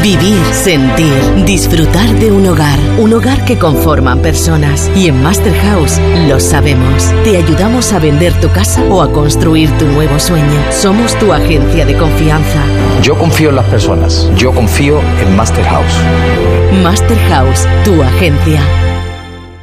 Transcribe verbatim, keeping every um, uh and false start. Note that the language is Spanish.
Vivir, sentir, disfrutar de un hogar. Un hogar que conforman personas. Y en Master House lo sabemos. Te ayudamos a vender tu casa o a construir tu nuevo sueño. Somos tu agencia de confianza. Yo confío en las personas. Yo confío en Master House. Master House, tu agencia.